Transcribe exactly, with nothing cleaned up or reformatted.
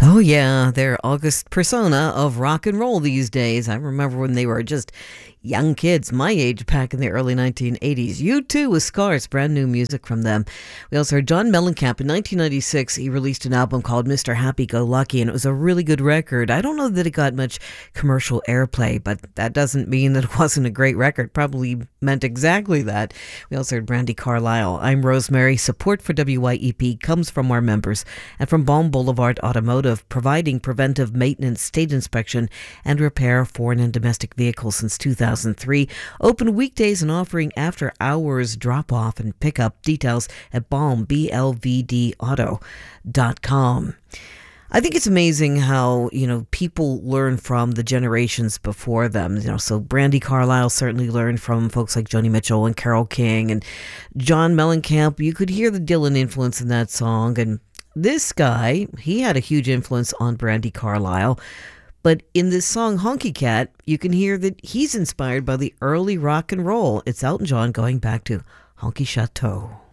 Oh, yeah, they're August persona of rock and roll these days. I remember when they were just young kids, my age, back in the early nineteen eighties. U two with Scars, brand new music from them. We also heard John Mellencamp in nineteen ninety-six. He released an album called Mister Happy Go Lucky, and it was a really good record. I don't know that it got much commercial airplay, but that doesn't mean that it wasn't a great record. Probably meant exactly that. We also heard Brandy Carlisle. I'm Rosemary. Support for W Y E P comes from our members and from Balm Boulevard Automotive, providing preventive maintenance, state inspection, and repair of foreign and domestic vehicles since two thousand three. Open weekdays and offering after hours drop off and pickup. Details at balm, B L V D auto dot com. I think it's amazing how, you know, people learn from the generations before them. You know, so Brandy Carlisle certainly learned from folks like Joni Mitchell and Carole King, and John Mellencamp. You could hear the Dylan influence in that song. And this guy, he had a huge influence on Brandy Carlisle. But in this song, Honky Cat, you can hear that he's inspired by the early rock and roll. It's Elton John going back to Honky Chateau.